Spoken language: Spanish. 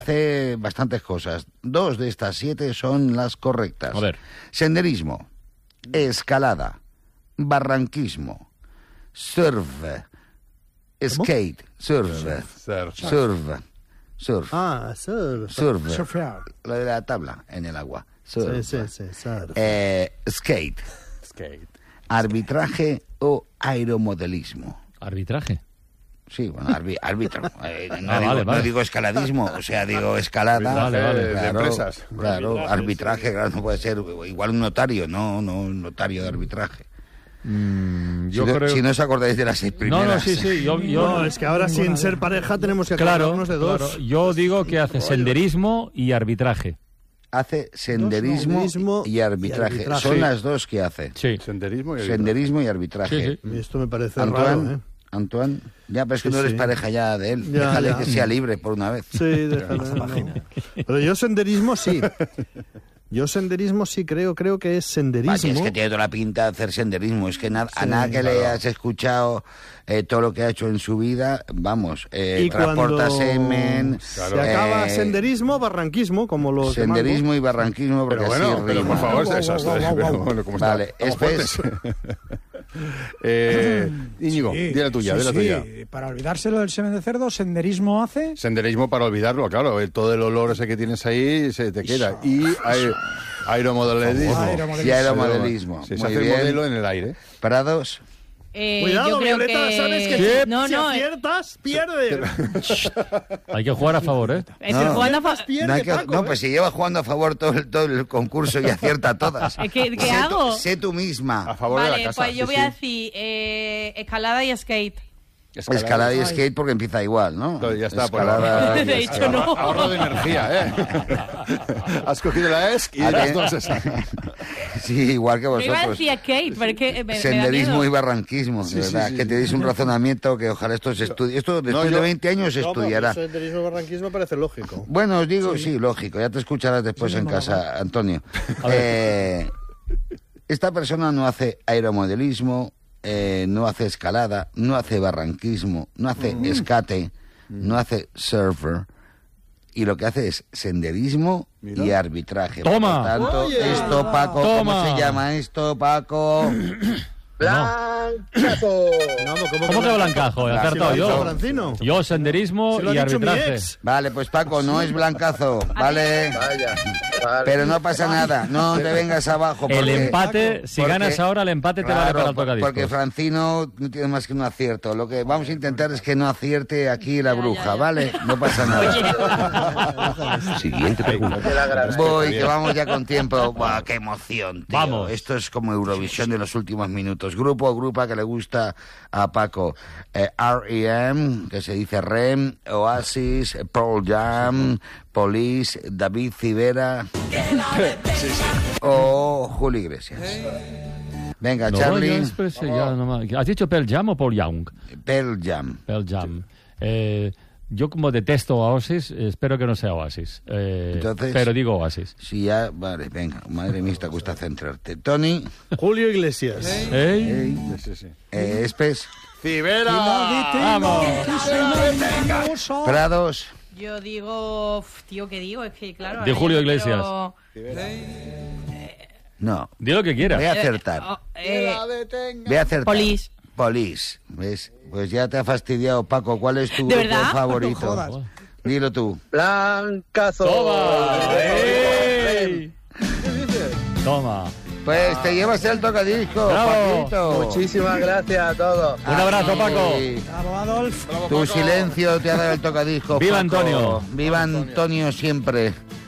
Hace bastantes cosas. 2 de estas 7 son las correctas. A ver. Senderismo, escalada, barranquismo, surf, skate, surf. Ah, surf. Surfear. Lo de la tabla en el agua. Surf. Sí, surf. Skate. Arbitraje o aeromodelismo. ¿Arbitraje? Sí, bueno, árbitro. Vale. Digo escaladismo, o sea, digo escalada. Vale. Claro, de empresas. Claro, arbitraje, claro, no puede ser igual un notario, no un notario de arbitraje. Yo creo... Si no os acordáis de las 6 primeras. No, sí. No, es que ahora sin ser pareja tenemos que acordarnos de 2. Claro. Yo digo que hace senderismo y arbitraje. Hace senderismo y arbitraje. Son las 2 que hace. Sí. Senderismo y arbitraje. Sí. Esto me parece Antoine, raro, ¿eh? Antoine, ya, pero es que no eres pareja ya de él. Ya, Déjale ya. que sea libre por una vez. Sí, déjale. No. Pero yo senderismo sí. Creo que es senderismo. Vaya, es que tiene toda la pinta de hacer senderismo. Es que a nada que le hayas escuchado todo lo que ha hecho en su vida, vamos, y transporta semen. Se acaba senderismo, barranquismo, como los senderismo y barranquismo, porque Pero bueno, así pero rima. por favor, eso bueno, ¿cómo está? Vale, Estamos fuertes. Íñigo, di la tuya. Para olvidárselo del semen de cerdo, senderismo hace... Senderismo para olvidarlo, claro. Todo el olor ese que tienes ahí se te queda. Y aeromodelismo. Sí, se hace el modelo en el aire. Parados. Cuidado, yo creo Violeta, que... sabes que si aciertas, pierdes. Hay que jugar a favor, ¿eh? Estoy jugando a Pues si lleva jugando a favor todo el concurso y acierta todas. ¿Qué hago? Sé tú misma. A favor de la casa. Pues yo voy a decir escalada y skate. Escalada y skate porque empieza igual, ¿no? Ya está. Escalada De hecho, no. Ahorro de energía, ¿eh? Has cogido la ESC y las 2 esas. Sí, igual que Yo iba a vosotros. decir skate, pero es que me Senderismo da y miedo. barranquismo, de verdad. Que te deis un razonamiento que ojalá esto se estudie. Esto después de 20 años se estudiará. Senderismo y barranquismo parece lógico. Bueno, os digo, sí, lógico. Ya te escucharás después en casa, Antonio. Esta persona no hace aeromodelismo, no hace escalada, no hace barranquismo, no hace escate, no hace surfer, y lo que hace es senderismo y arbitraje. ¡Toma! Por lo tanto, esto, Paco, ¿cómo se llama esto, Paco? ¡Blancazo! ¿Cómo que blancazo? He acertado yo. Francino. Yo senderismo Se lo y ha dicho mi arbitraje. ex. Vale, pues Paco, no es blancazo, ¿vale? Vale. Pero no pasa nada, no te vengas abajo. El porque- empate, si porque- ganas ahora, el empate te vale Claro, para el tocadiscos. porque Francino no tiene más que un acierto. Lo que vamos a intentar es que no acierte aquí la bruja, ¿vale? No pasa nada. Siguiente pregunta. Voy, que vamos ya con tiempo. Buah, qué emoción, tío. Vamos. Esto es como Eurovisión de los últimos minutos. Grupo o grupa que le gusta a Paco. R.E.M., que se dice REM, Oasis, Pearl Jam, Police, David Civera o Julio Iglesias. Venga, No, Charlie. yo después, ya no más. ¿Has dicho Pearl Jam o Paul Young? Pearl Jam. Pearl Jam. Yo como detesto Oasis, espero que no sea Oasis. Entonces- pero digo Oasis. Sí, ya, vale, venga. Madre mía, te cuesta centrarte. Tony, Julio Iglesias. ¿Eh? Espes, ¡Civera! ¡Vamos! Prados. Yo digo... tío, ¿qué digo? Es que, claro... De ahora Julio yo no Iglesias. quiero- No, Di lo que quieras. voy a acertar. Voy a acertar. Police. Police, ¿ves? Pues ya te ha fastidiado, Paco. ¿Cuál es tu ¿De grupo verdad? favorito? Dilo tú. Blancazo. ¡Toma! ¡Ey! Toma. Pues te llevas el tocadisco, Bravo. Paquito. Muchísimas gracias a todos. Un abrazo, Paco. Sí. Bravo, Adolf. Tu silencio te ha dado el tocadisco, ¡Viva Paco. Antonio! ¡Viva Antonio siempre!